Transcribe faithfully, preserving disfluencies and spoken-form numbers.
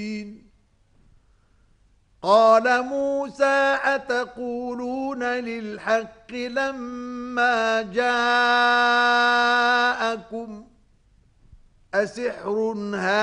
قال موسى أتقولون للحق لما جاءكم أسحر هذا